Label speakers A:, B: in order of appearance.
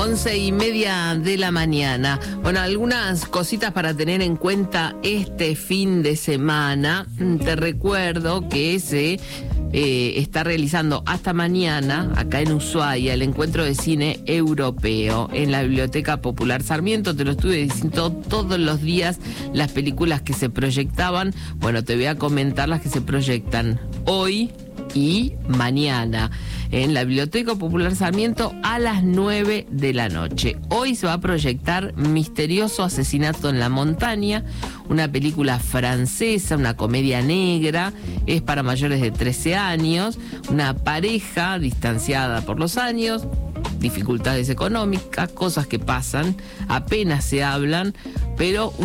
A: 11:30 de la mañana. Bueno, algunas cositas para tener en cuenta este fin de semana. Te recuerdo que se está realizando hasta mañana, acá en Ushuaia, el encuentro de cine europeo en la Biblioteca Popular Sarmiento. Te lo estuve diciendo todos los días, las películas que se proyectaban. Bueno, te voy a comentar las que se proyectan hoy y mañana en la Biblioteca Popular Sarmiento a las 9 de la noche. Hoy se va a proyectar Misterioso Asesinato en la Montaña, una película francesa, una comedia negra, es para mayores de 13 años, una pareja distanciada por los años, dificultades económicas, cosas que pasan, apenas se hablan, pero